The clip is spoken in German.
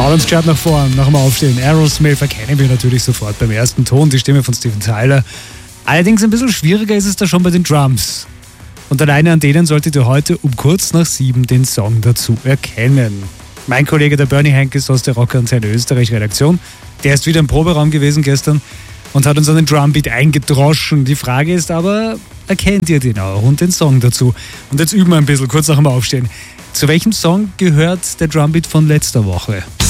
Haut uns gerade nach vorn, nach dem Aufstehen. Aerosmith erkennen wir natürlich sofort beim ersten Ton, die Stimme von Steven Tyler. Allerdings ein bisschen schwieriger ist es da schon bei den Drums. Und alleine an denen solltet ihr heute um kurz nach 7 den Song dazu erkennen. Mein Kollege, der Bernie Henkes aus der Rockantenne Österreich-Redaktion, der ist wieder im Proberaum gewesen gestern und hat uns einen Drumbeat eingedroschen. Die Frage ist aber, erkennt ihr den auch und den Song dazu? Und jetzt üben wir ein bisschen, kurz nach dem Aufstehen. Zu welchem Song gehört der Drumbeat von letzter Woche?